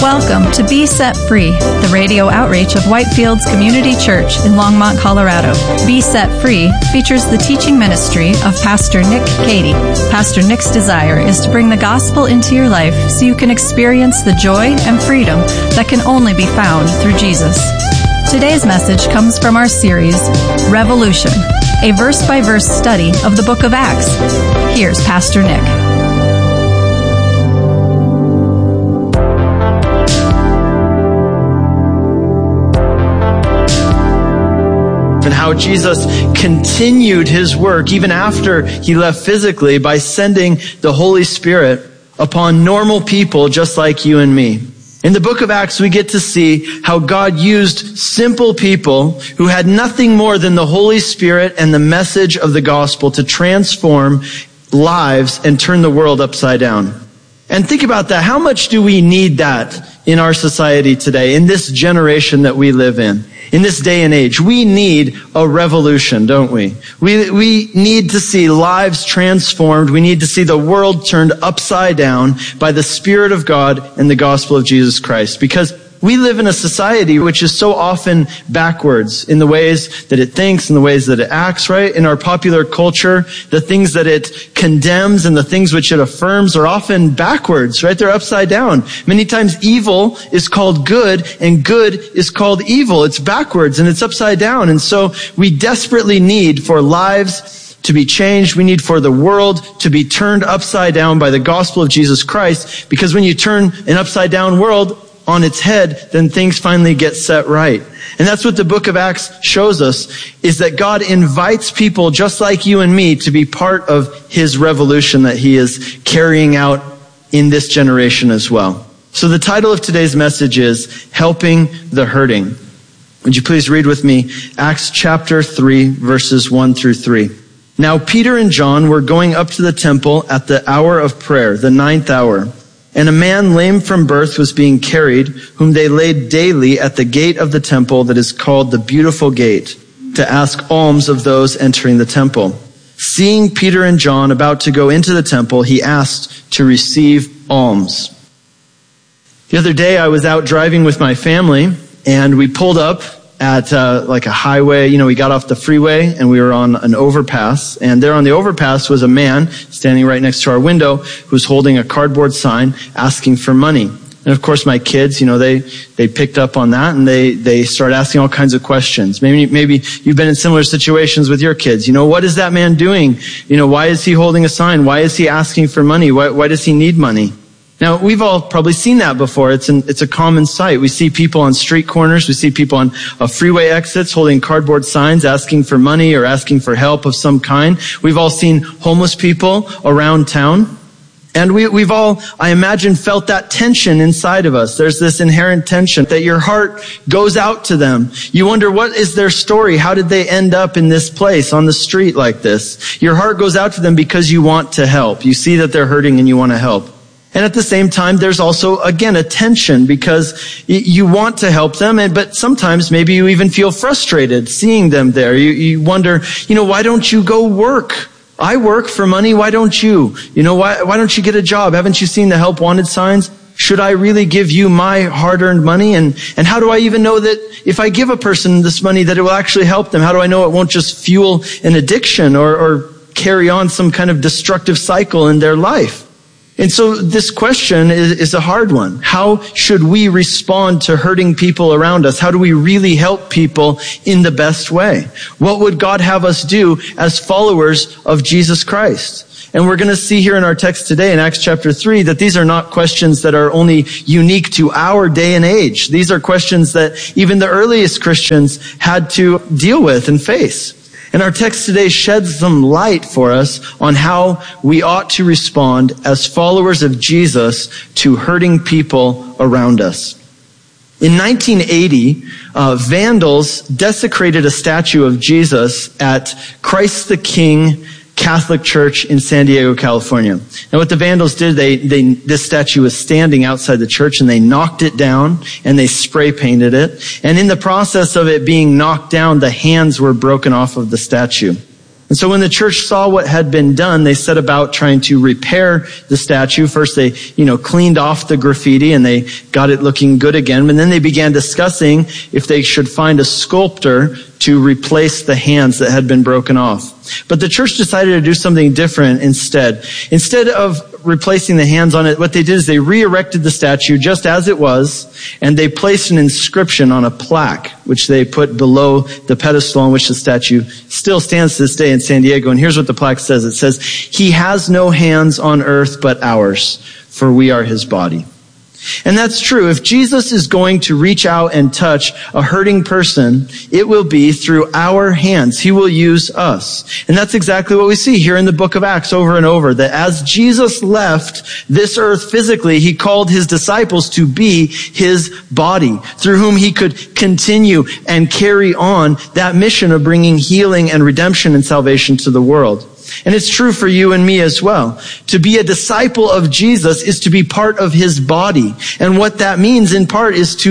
Welcome to Be Set Free, the radio outreach of Whitefields Community Church in Longmont, Colorado. Be Set Free features the teaching ministry of Pastor Nick Cady. Pastor Nick's desire is to bring the gospel into your life so you can experience the joy and freedom that can only be found through Jesus. Today's message comes from our series, Revolution, a verse-by-verse study of the book of Acts. Here's Pastor Nick. And how Jesus continued his work even after he left physically by sending the Holy Spirit upon normal people just like you and me. In the book of Acts, we get to see how God used simple people who had nothing more than the Holy Spirit and the message of the gospel to transform lives and turn the world upside down. And think about that. How much do we need that in our society today, in this generation that we live in this day and age? We need a revolution, don't we? We need to see lives transformed. We need to see the world turned upside down by the Spirit of God and the gospel of Jesus Christ. Because we live in a society which is so often backwards in the ways that it thinks, in the ways that it acts, right? In our popular culture, the things that it condemns and the things which it affirms are often backwards, right? They're upside down. Many times evil is called good and good is called evil. It's backwards and it's upside down. And so we desperately need for lives to be changed. We need for the world to be turned upside down by the gospel of Jesus Christ. Because when you turn an upside down world on its head, then things finally get set right. And that's what the book of Acts shows us, is that God invites people just like you and me to be part of his revolution that he is carrying out in this generation as well. So the title of today's message is Helping the Hurting. Would you please read with me Acts chapter 3, verses 1 through 3. Now Peter and John were going up to the temple at the hour of prayer, the 9th hour. And a man lame from birth was being carried, whom they laid daily at the gate of the temple that is called the Beautiful Gate, to ask alms of those entering the temple. Seeing Peter and John about to go into the temple, he asked to receive alms. The other day I was out driving with my family, and we pulled up at like a highway. We got off the freeway and we were on an overpass, and there on the overpass was a man standing right next to our window who was holding a cardboard sign asking for money. And of course my kids, they picked up on that and they started asking all kinds of questions. Maybe you've been in similar situations with your kids. What is that man doing? Why is he holding a sign? Why is he asking for money? Why does he need money? Now, we've all probably seen that before. It's a common sight. We see people on street corners. We see people on freeway exits holding cardboard signs asking for money or asking for help of some kind. We've all seen homeless people around town. And we've all, I imagine, felt that tension inside of us. There's this inherent tension that your heart goes out to them. You wonder, what is their story? How did they end up in this place on the street like this? Your heart goes out to them because you want to help. You see that they're hurting and you want to help. And at the same time, there's also, again, a tension because you want to help them, but sometimes maybe you even feel frustrated seeing them there. You wonder, why don't you go work? I work for money. Why don't you? Why don't you get a job? Haven't you seen the help wanted signs? Should I really give you my hard-earned money? And how do I even know that if I give a person this money that it will actually help them? How do I know it won't just fuel an addiction or carry on some kind of destructive cycle in their life? And so this question is a hard one. How should we respond to hurting people around us? How do we really help people in the best way? What would God have us do as followers of Jesus Christ? And we're going to see here in our text today in Acts chapter 3 that these are not questions that are only unique to our day and age. These are questions that even the earliest Christians had to deal with and face. And our text today sheds some light for us on how we ought to respond as followers of Jesus to hurting people around us. In 1980, vandals desecrated a statue of Jesus at Christ the King Catholic Church in San Diego, California. Now what the vandals did, this statue was standing outside the church and they knocked it down and they spray painted it. And in the process of it being knocked down, the hands were broken off of the statue. And so when the church saw what had been done, they set about trying to repair the statue. First they, cleaned off the graffiti and they got it looking good again. And then they began discussing if they should find a sculptor to replace the hands that had been broken off. But the church decided to do something different instead. Instead of replacing the hands on it, what they did is they re-erected the statue just as it was, and they placed an inscription on a plaque, which they put below the pedestal on which the statue still stands to this day in San Diego. And here's what the plaque says. It says, "He has no hands on earth but ours, for we are his body." And that's true. If Jesus is going to reach out and touch a hurting person, it will be through our hands. He will use us. And that's exactly what we see here in the book of Acts over and over, that as Jesus left this earth physically, he called his disciples to be his body, through whom he could continue and carry on that mission of bringing healing and redemption and salvation to the world. And it's true for you and me as well. To be a disciple of Jesus is to be part of his body. And what that means in part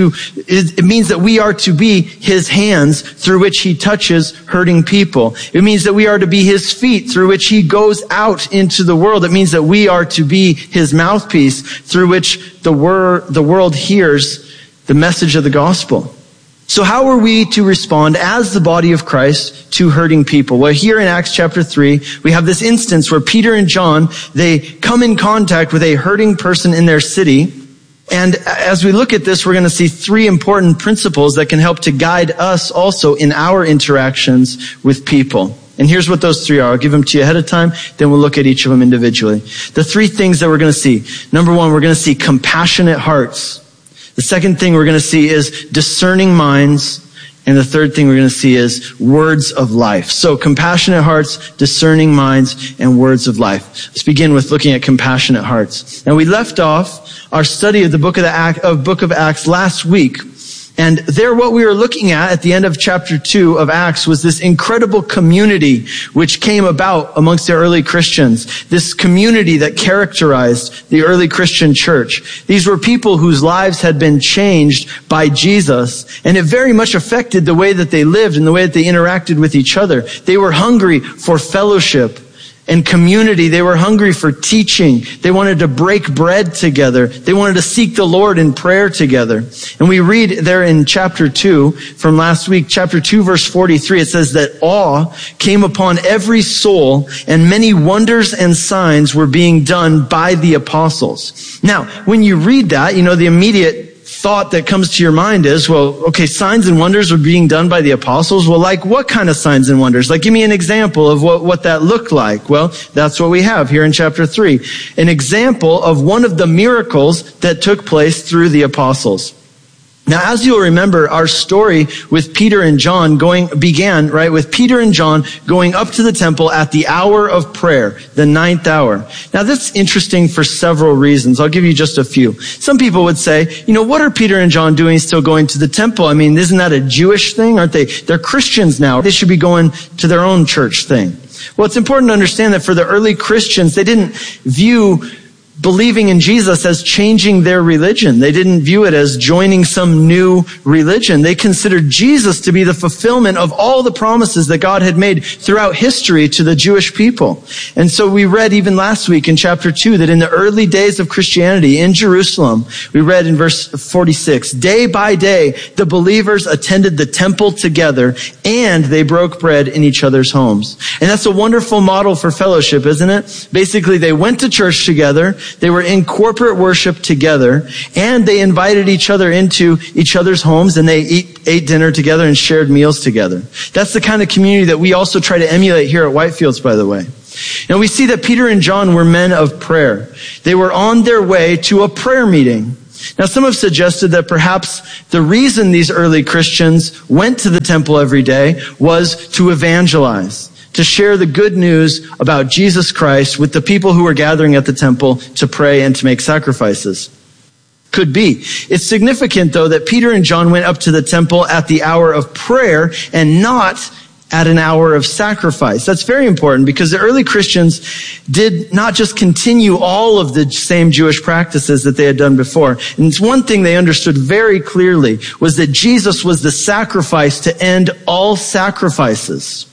it means that we are to be his hands through which he touches hurting people. It means that we are to be his feet through which he goes out into the world. It means that we are to be his mouthpiece through which the world hears the message of the gospel. So how are we to respond as the body of Christ to hurting people? Well, here in Acts chapter 3, we have this instance where Peter and John, they come in contact with a hurting person in their city. And as we look at this, we're going to see three important principles that can help to guide us also in our interactions with people. And here's what those three are. I'll give them to you ahead of time, then we'll look at each of them individually. The three things that we're going to see. Number one, we're going to see compassionate hearts. The second thing we're going to see is discerning minds. And the third thing we're going to see is words of life. So compassionate hearts, discerning minds, and words of life. Let's begin with looking at compassionate hearts. Now we left off our study of the book of Acts last week. And there what we were looking at the end of chapter 2 of Acts was this incredible community which came about amongst the early Christians. This community that characterized the early Christian church. These were people whose lives had been changed by Jesus, and it very much affected the way that they lived and the way that they interacted with each other. They were hungry for fellowship and community. They were hungry for teaching. They wanted to break bread together. They wanted to seek the Lord in prayer together. And we read there in chapter 2 from last week, chapter 2 verse 43, it says that awe came upon every soul and many wonders and signs were being done by the apostles. Now, when you read that, the immediate thought that comes to your mind is, well, okay, signs and wonders were being done by the apostles. Well, like what kind of signs and wonders? Like, give me an example of what that looked like. Well, that's what we have here in chapter 3. An example of one of the miracles that took place through the apostles. Now, as you'll remember, our story with Peter and John began with Peter and John going up to the temple at the hour of prayer, the 9th hour. Now, that's interesting for several reasons. I'll give you just a few. Some people would say, what are Peter and John doing still going to the temple? I mean, isn't that a Jewish thing? Aren't they? They're Christians now. They should be going to their own church thing. Well, it's important to understand that for the early Christians, they didn't view believing in Jesus as changing their religion. They didn't view it as joining some new religion. They considered Jesus to be the fulfillment of all the promises that God had made throughout history to the Jewish people. And so we read even last week in chapter 2 that in the early days of Christianity in Jerusalem, we read in verse 46, day by day, the believers attended the temple together and they broke bread in each other's homes. And that's a wonderful model for fellowship, isn't it? Basically, they went to church together. They were in corporate worship together, and they invited each other into each other's homes, and they ate dinner together and shared meals together. That's the kind of community that we also try to emulate here at Whitefields, by the way. Now we see that Peter and John were men of prayer. They were on their way to a prayer meeting. Now, some have suggested that perhaps the reason these early Christians went to the temple every day was to evangelize, to share the good news about Jesus Christ with the people who were gathering at the temple to pray and to make sacrifices. Could be. It's significant, though, that Peter and John went up to the temple at the hour of prayer and not at an hour of sacrifice. That's very important because the early Christians did not just continue all of the same Jewish practices that they had done before. And it's one thing they understood very clearly was that Jesus was the sacrifice to end all sacrifices.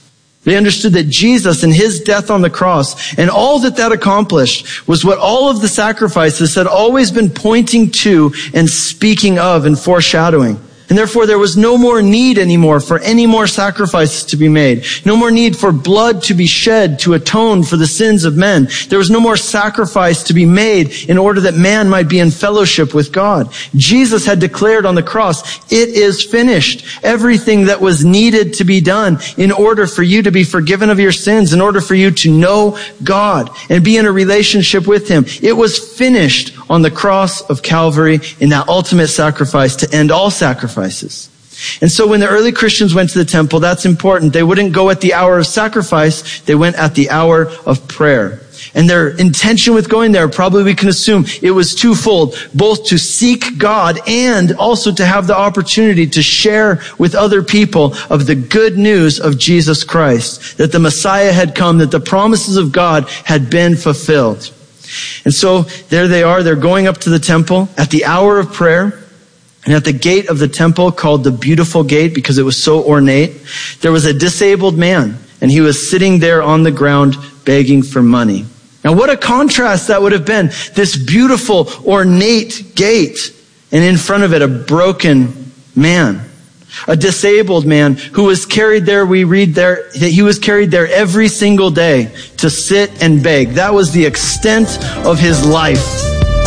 They understood that Jesus and his death on the cross and all that accomplished was what all of the sacrifices had always been pointing to and speaking of and foreshadowing. And therefore there was no more need anymore for any more sacrifices to be made. No more need for blood to be shed to atone for the sins of men. There was no more sacrifice to be made in order that man might be in fellowship with God. Jesus had declared on the cross, it is finished. Everything that was needed to be done in order for you to be forgiven of your sins, in order for you to know God and be in a relationship with him. It was finished on the cross of Calvary in that ultimate sacrifice to end all sacrifices. And so when the early Christians went to the temple, that's important. They wouldn't go at the hour of sacrifice. They went at the hour of prayer. And their intention with going there, probably we can assume it was twofold, both to seek God and also to have the opportunity to share with other people of the good news of Jesus Christ, that the Messiah had come, that the promises of God had been fulfilled. And so there they are, they're going up to the temple at the hour of prayer. And at the gate of the temple, called the Beautiful Gate because it was so ornate, there was a disabled man, and he was sitting there on the ground begging for money. Now what a contrast that would have been. This beautiful, ornate gate, and in front of it a broken man. A disabled man who was carried there, we read there, that he was carried there every single day to sit and beg. That was the extent of his life.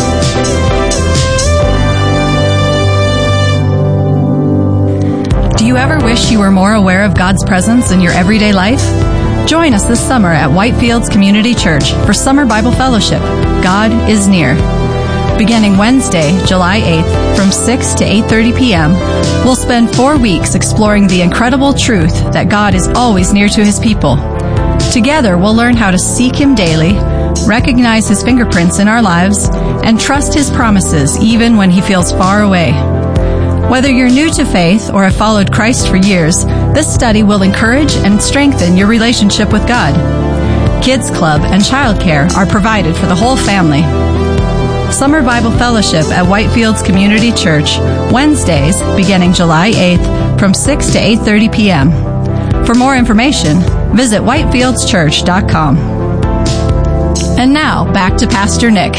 Do you ever wish you were more aware of God's presence in your everyday life? Join us this summer at Whitefields Community Church for Summer Bible Fellowship. God is near. Beginning Wednesday, July 8th from 6 to 8:30 p.m., we'll spend 4 weeks exploring the incredible truth that God is always near to his people. Together, we'll learn how to seek him daily, recognize his fingerprints in our lives, and trust his promises even when he feels far away. Whether you're new to faith or have followed Christ for years, this study will encourage and strengthen your relationship with God. Kids Club and childcare are provided for the whole family. Summer Bible Fellowship at Whitefields Community Church, Wednesdays beginning July 8th from 6 to 8:30 p.m. For more information, visit whitefieldschurch.com. And now, back to Pastor Nick.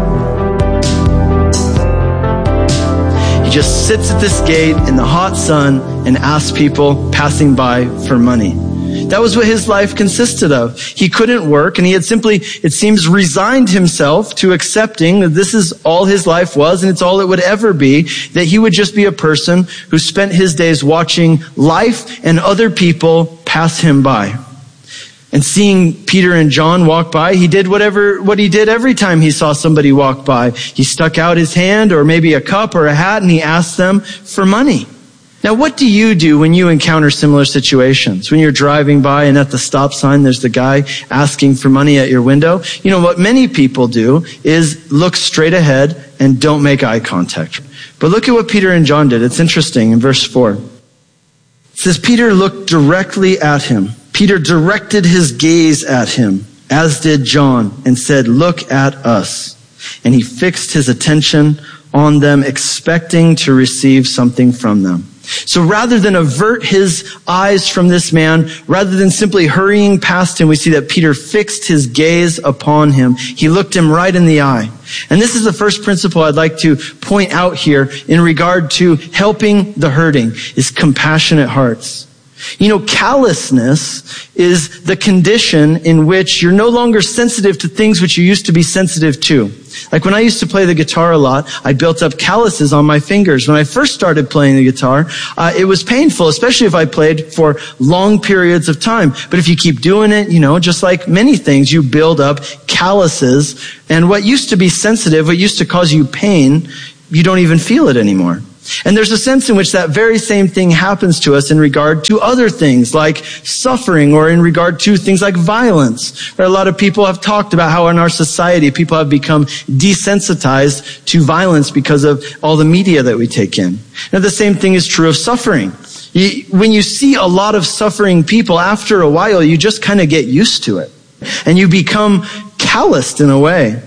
Just sits at this gate in the hot sun and asks people passing by for money. That was what his life consisted of. He couldn't work, and he had simply, it seems, resigned himself to accepting that this is all his life was, and it's all it would ever be, that he would just be a person who spent his days watching life and other people pass him by. And seeing Peter and John walk by, he did what he did every time he saw somebody walk by. He stuck out his hand or maybe a cup or a hat, and he asked them for money. Now, what do you do when you encounter similar situations? When you're driving by and at the stop sign, there's the guy asking for money at your window. You know, what many people do is look straight ahead and don't make eye contact. But look at what Peter and John did. It's interesting in verse 4. It says, Peter looked directly at him. Peter directed his gaze at him, as did John, and said, "Look at us." And he fixed his attention on them, expecting to receive something from them. So rather than avert his eyes from this man, rather than simply hurrying past him, we see that Peter fixed his gaze upon him. He looked him right in the eye. And this is the first principle I'd like to point out here in regard to helping the hurting, is compassionate hearts. You know, callousness is the condition in which you're no longer sensitive to things which you used to be sensitive to. Like when I used to play the guitar a lot, I built up calluses on my fingers. When I first started playing the guitar, it was painful, especially if I played for long periods of time. But if you keep doing it, you know, just like many things, you build up calluses. And what used to be sensitive, what used to cause you pain, you don't even feel it anymore. And there's a sense in which that very same thing happens to us in regard to other things like suffering, or in regard to things like violence, where a lot of people have talked about how in our society people have become desensitized to violence because of all the media that we take in. Now the same thing is true of suffering. When you see a lot of suffering people, after a while you just kind of get used to it and you become calloused in a way.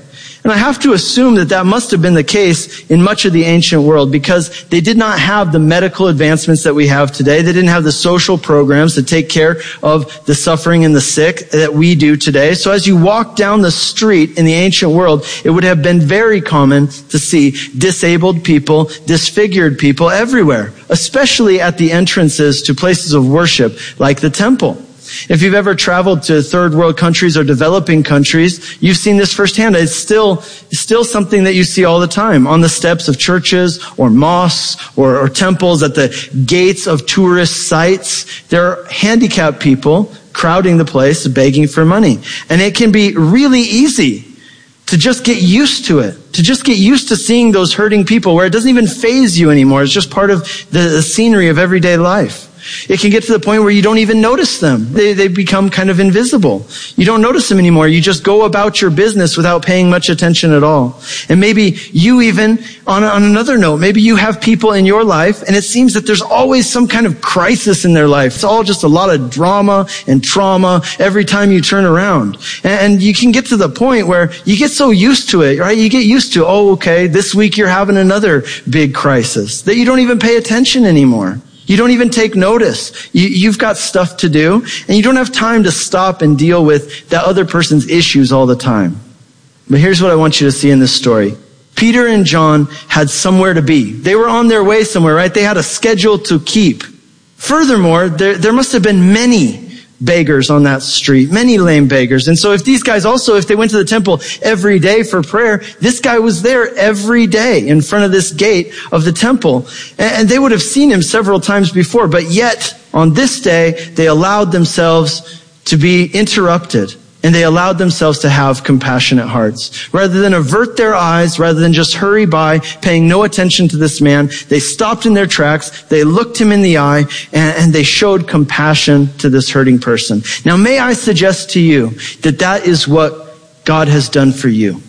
And I have to assume that that must have been the case in much of the ancient world because they did not have the medical advancements that we have today. They didn't have the social programs to take care of the suffering and the sick that we do today. So as you walk down the street in the ancient world, it would have been very common to see disabled people, disfigured people everywhere, especially at the entrances to places of worship like the temple. If you've ever traveled to third world countries or developing countries, you've seen this firsthand. It's still something that you see all the time on the steps of churches or mosques or temples, at the gates of tourist sites. There are handicapped people crowding the place, begging for money. And it can be really easy to just get used to it, to just get used to seeing those hurting people where it doesn't even faze you anymore. It's just part of the scenery of everyday life. It can get to the point where you don't even notice them. They become kind of invisible. You don't notice them anymore. You just go about your business without paying much attention at all. And maybe you even, on another note, maybe you have people in your life and it seems that there's always some kind of crisis in their life. It's all just a lot of drama and trauma every time you turn around. And you can get to the point where you get so used to it, right? You get used to, oh, okay, this week you're having another big crisis that you don't even pay attention anymore. You don't even take notice. You've got stuff to do, and you don't have time to stop and deal with that other person's issues all the time. But here's what I want you to see in this story. Peter and John had somewhere to be. They were on their way somewhere, right? They had a schedule to keep. Furthermore, there must have been many beggars on that street, many lame beggars. And so if these guys also, if they went to the temple every day for prayer, this guy was there every day in front of this gate of the temple. And they would have seen him several times before, but yet on this day, they allowed themselves to be interrupted. And they allowed themselves to have compassionate hearts. Rather than avert their eyes, rather than just hurry by, paying no attention to this man, they stopped in their tracks, they looked him in the eye, and they showed compassion to this hurting person. Now, may I suggest to you that that is what God has done for you?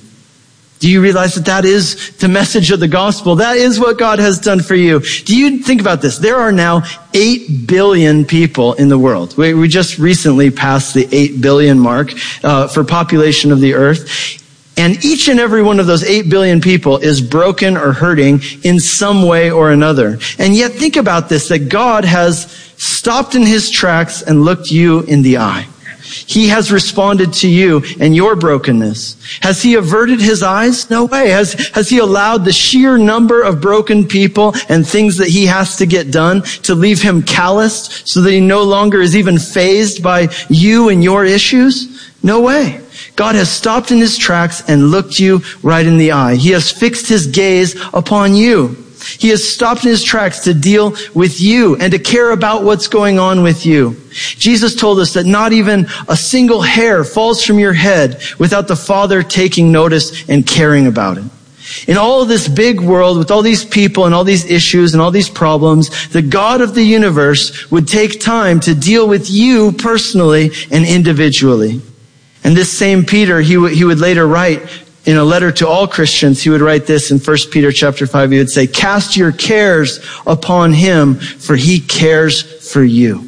Do you realize that that is the message of the gospel? That is what God has done for you. Do you think about this? There are now 8 billion people in the world. We just recently passed the 8 billion mark for population of the earth. And each and every one of those 8 billion people is broken or hurting in some way or another. And yet think about this, that God has stopped in his tracks and looked you in the eye. He has responded to you and your brokenness. Has he averted his eyes? No way. Has he allowed the sheer number of broken people and things that he has to get done to leave him calloused so that he no longer is even fazed by you and your issues? No way. God has stopped in his tracks and looked you right in the eye. He has fixed his gaze upon you. He has stopped in his tracks to deal with you and to care about what's going on with you. Jesus told us that not even a single hair falls from your head without the Father taking notice and caring about it. In all of this big world, with all these people and all these issues and all these problems, the God of the universe would take time to deal with you personally and individually. And this same Peter, he would later write, in a letter to all Christians, he would write this in 1 Peter chapter 5. He would say, cast your cares upon him, for he cares for you.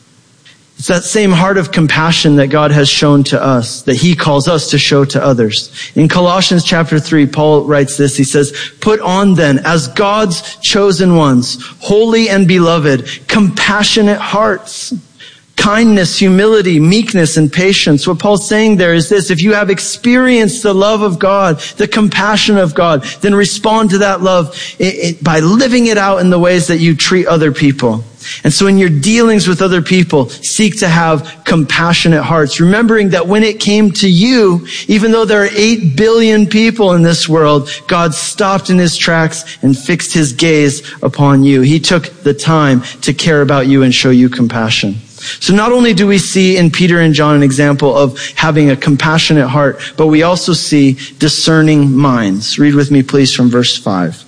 It's that same heart of compassion that God has shown to us, that he calls us to show to others. In Colossians chapter 3, Paul writes this. He says, put on then, as God's chosen ones, holy and beloved, compassionate hearts, kindness, humility, meekness, and patience. What Paul's saying there is this: if you have experienced the love of God, the compassion of God, then respond to that love by living it out in the ways that you treat other people. And so in your dealings with other people, seek to have compassionate hearts, remembering that when it came to you, even though there are 8 billion people in this world, God stopped in his tracks and fixed his gaze upon you. He took the time to care about you and show you compassion. So not only do we see in Peter and John an example of having a compassionate heart, but we also see discerning minds. Read with me, please, from verse 5.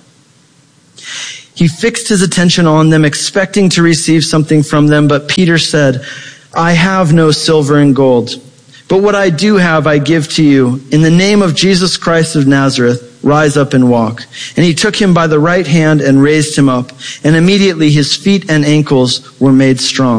He fixed his attention on them, expecting to receive something from them. But Peter said, I have no silver and gold, but what I do have I give to you. In the name of Jesus Christ of Nazareth, rise up and walk. And he took him by the right hand and raised him up. And immediately his feet and ankles were made strong.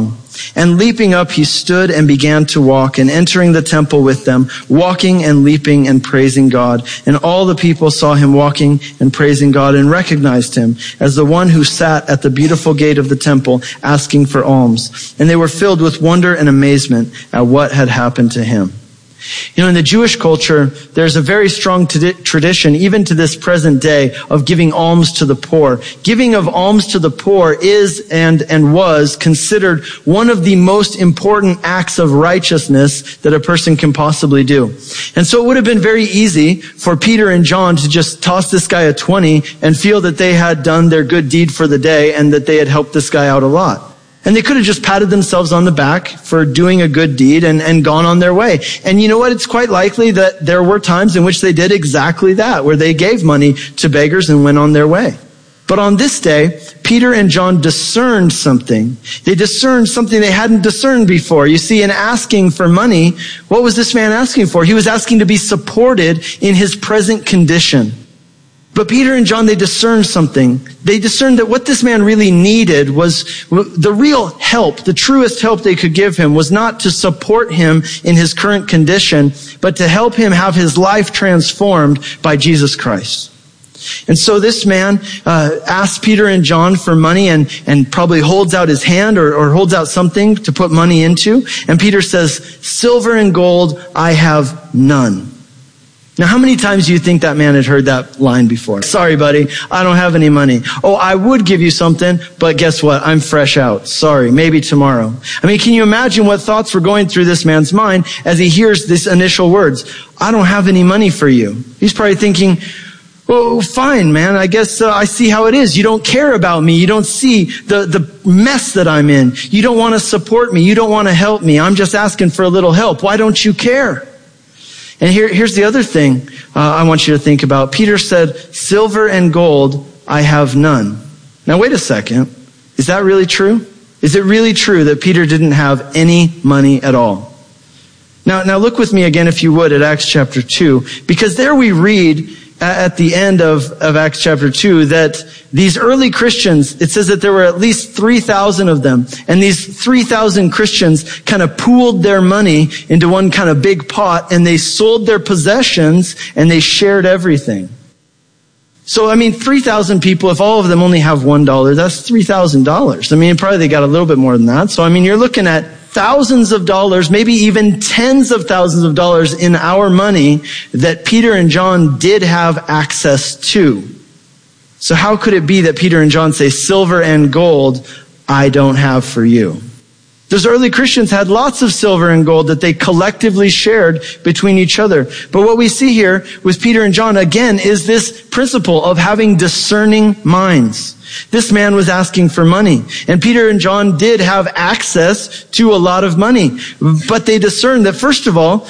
And leaping up, he stood and began to walk, and entering the temple with them, walking and leaping and praising God. And all the people saw him walking and praising God and recognized him as the one who sat at the beautiful gate of the temple asking for alms. And they were filled with wonder and amazement at what had happened to him. You know, in the Jewish culture, there's a very strong tradition, even to this present day, of giving alms to the poor. Giving of alms to the poor is and was considered one of the most important acts of righteousness that a person can possibly do. And so it would have been very easy for Peter and John to just toss this guy a 20 and feel that they had done their good deed for the day and that they had helped this guy out a lot. And they could have just patted themselves on the back for doing a good deed and gone on their way. And you know what? It's quite likely that there were times in which they did exactly that, where they gave money to beggars and went on their way. But on this day, Peter and John discerned something. They discerned something they hadn't discerned before. You see, in asking for money, what was this man asking for? He was asking to be supported in his present condition. But Peter and John, they discerned something. They discerned that what this man really needed was the real help, the truest help they could give him was not to support him in his current condition, but to help him have his life transformed by Jesus Christ. And so this man asks Peter and John for money and probably holds out his hand or holds out something to put money into. And Peter says, "Silver and gold I have none." Now, how many times do you think that man had heard that line before? "Sorry, buddy, I don't have any money." "Oh, I would give you something, but guess what? I'm fresh out. Sorry, maybe tomorrow." I mean, can you imagine what thoughts were going through this man's mind as he hears these initial words? "I don't have any money for you." He's probably thinking, "Oh, fine, man. I guess I see how it is. You don't care about me. You don't see the mess that I'm in. You don't want to support me. You don't want to help me. I'm just asking for a little help. Why don't you care?" And here's the other thing I want you to think about. Peter said, "Silver and gold I have none." Now wait a second. Is that really true? Is it really true that Peter didn't have any money at all? Now look with me again, if you would, at Acts chapter 2, because there we read at the end of Acts chapter 2 that these early Christians, it says that there were at least 3,000 of them. And these 3,000 Christians kind of pooled their money into one kind of big pot, and they sold their possessions and they shared everything. So, I mean, 3,000 people, if all of them only have $1, that's $3,000. I mean, probably they got a little bit more than that. So, I mean, you're looking at thousands of dollars, maybe even tens of thousands of dollars in our money that Peter and John did have access to. So how could it be that Peter and John say, "Silver and gold I don't have for you"? Those early Christians had lots of silver and gold that they collectively shared between each other. But what we see here with Peter and John, again, is this principle of having discerning minds. This man was asking for money. And Peter and John did have access to a lot of money. But they discerned that, first of all,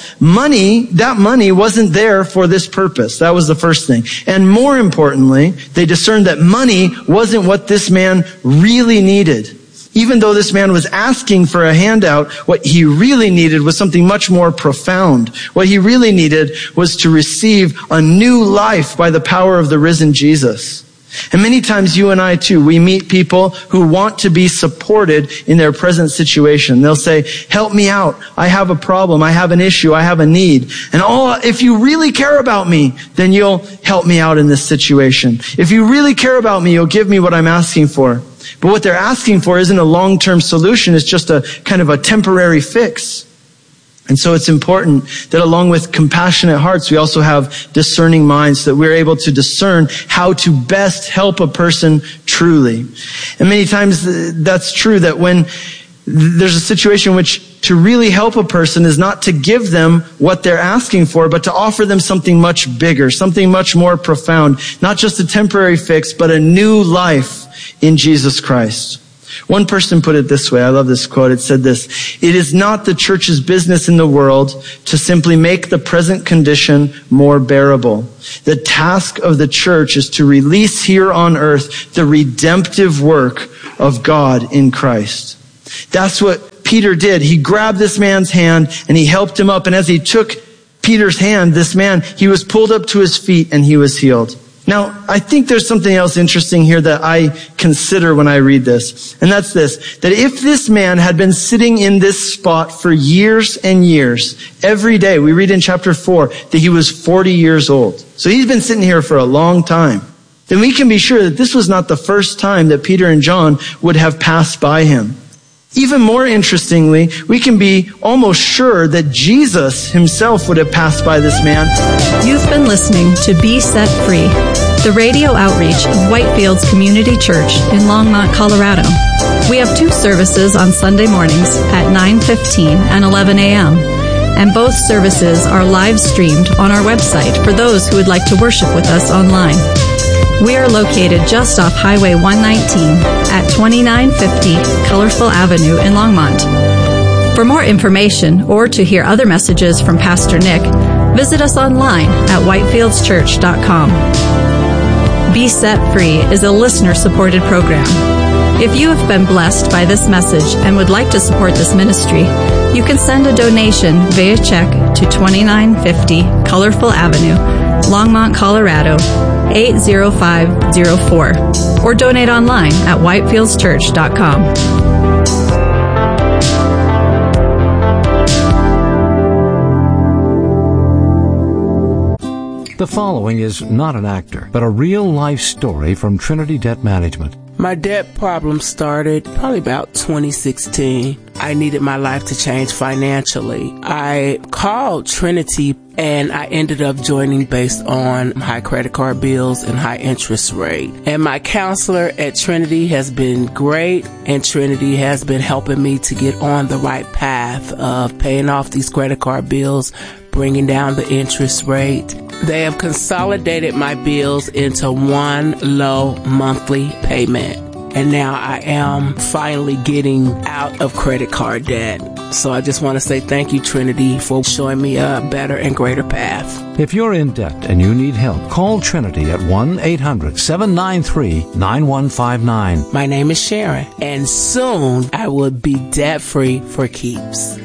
that money wasn't there for this purpose. That was the first thing. And more importantly, they discerned that money wasn't what this man really needed. Even though this man was asking for a handout, what he really needed was something much more profound. What he really needed was to receive a new life by the power of the risen Jesus. And many times you and I too, we meet people who want to be supported in their present situation. They'll say, "Help me out. I have a problem. I have an issue. I have a need. And if you really care about me, then you'll help me out in this situation. If you really care about me, you'll give me what I'm asking for." But what they're asking for isn't a long-term solution. It's just a kind of a temporary fix. And so it's important that along with compassionate hearts, we also have discerning minds, so that we're able to discern how to best help a person truly. And many times that's true, that when there's a situation in which to really help a person is not to give them what they're asking for, but to offer them something much bigger, something much more profound. Not just a temporary fix, but a new life in Jesus Christ. One person put it this way. I love this quote. It said this: "It is not the church's business in the world to simply make the present condition more bearable. The task of the church is to release here on earth the redemptive work of God in Christ." That's what Peter did. He grabbed this man's hand and he helped him up. And as he took Peter's hand, this man, he was pulled up to his feet and he was healed. Now, I think there's something else interesting here that I consider when I read this. And that's this, that if this man had been sitting in this spot for years and years, every day, we read in chapter 4 that he was 40 years old. So he's been sitting here for a long time. Then we can be sure that this was not the first time that Peter and John would have passed by him. Even more interestingly, we can be almost sure that Jesus himself would have passed by this man. You've been listening to Be Set Free, the radio outreach of Whitefields Community Church in Longmont, Colorado. We have 2 services on Sunday mornings at 9:15 and 11 a.m. And both services are live streamed on our website for those who would like to worship with us online. We are located just off Highway 119 at 2950 Colorful Avenue in Longmont. For more information or to hear other messages from Pastor Nick, visit us online at whitefieldschurch.com. Be Set Free is a listener-supported program. If you have been blessed by this message and would like to support this ministry, you can send a donation via check to 2950 Colorful Avenue, Longmont, Colorado, 80504, or donate online at whitefieldschurch.com. The following is not an actor, but a real-life story from Trinity Debt Management. My debt problem started probably about 2016. I needed my life to change financially. I called Trinity and I ended up joining based on high credit card bills and high interest rate. And my counselor at Trinity has been great, and Trinity has been helping me to get on the right path of paying off these credit card bills, bringing down the interest rate. They have consolidated my bills into one low monthly payment. And now I am finally getting out of credit card debt. So I just want to say thank you, Trinity, for showing me a better and greater path. If you're in debt and you need help, call Trinity at 1-800-793-9159. My name is Sharon, and soon I will be debt-free for keeps.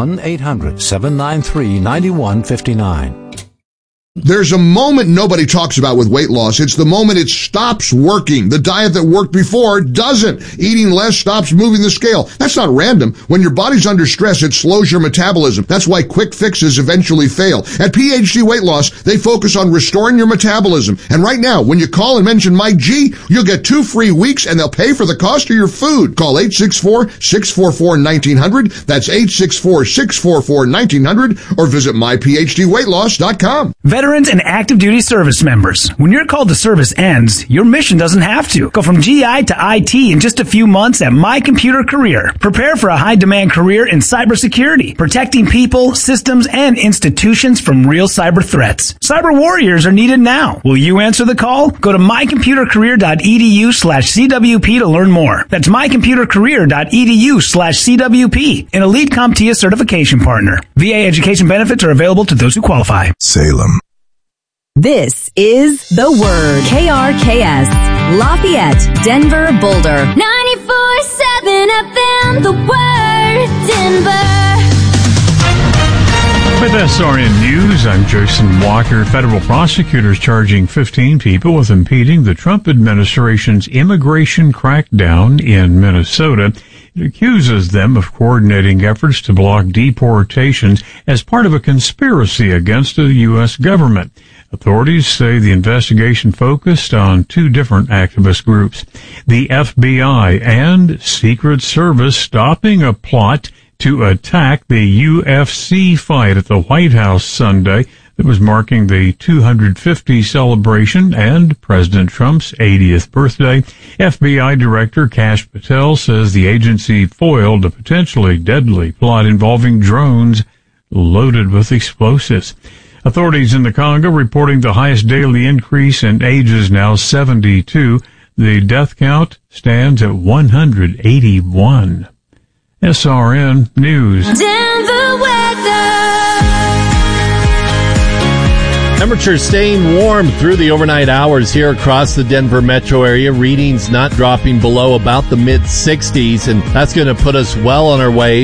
1-800-793-9159. There's a moment nobody talks about with weight loss. It's the moment it stops working. The diet that worked before doesn't. Eating less stops moving the scale. That's not random. When your body's under stress, it slows your metabolism. That's why quick fixes eventually fail. At PhD Weight Loss, they focus on restoring your metabolism. And right now, when you call and mention Mike G, you'll get 2 free weeks and they'll pay for the cost of your food. Call 864-644-1900. That's 864-644-1900, or visit myphdweightloss.com. Veterans and active duty service members, when your call to service ends, your mission doesn't have to. Go from GI to IT in just a few months at My Computer Career. Prepare for a high-demand career in cybersecurity, protecting people, systems, and institutions from real cyber threats. Cyber warriors are needed now. Will you answer the call? Go to mycomputercareer.edu/CWP to learn more. That's mycomputercareer.edu/CWP, an elite CompTIA certification partner. VA education benefits are available to those who qualify. Salem. This is The Word. KRKS, Lafayette, Denver, Boulder. 94.7 FM, The Word, Denver. With SRN News, I'm Jason Walker. Federal prosecutors charging 15 people with impeding the Trump administration's immigration crackdown in Minnesota. It accuses them of coordinating efforts to block deportations as part of a conspiracy against the U.S. government. Authorities say the investigation focused on 2 different activist groups, the FBI and Secret Service, stopping a plot to attack the UFC fight at the White House Sunday that was marking the 250 celebration and President Trump's 80th birthday. FBI Director Kash Patel says the agency foiled a potentially deadly plot involving drones loaded with explosives. Authorities in the Congo reporting the highest daily increase in ages, now 72. The death count stands at 181. SRN News. Denver weather. Temperatures staying warm through the overnight hours here across the Denver metro area. Readings not dropping below about the mid-60s, and that's going to put us well on our way